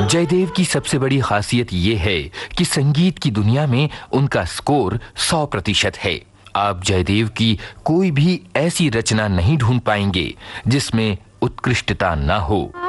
जयदेव की सबसे बड़ी खासियत ये है कि संगीत की दुनिया में उनका स्कोर 100% है। आप जयदेव की कोई भी ऐसी रचना नहीं ढूंढ पाएंगे जिसमें उत्कृष्टता ना हो।